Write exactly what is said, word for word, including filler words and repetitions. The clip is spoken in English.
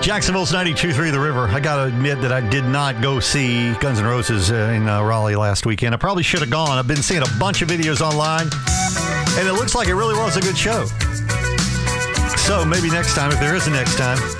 Jacksonville's ninety-two three The River. I got to admit that I did not go see Guns N' Roses uh, in uh, Raleigh last weekend. I probably should have gone. I've been seeing a bunch of videos online, and it looks like it really was a good show. So maybe next time, if there is a next time,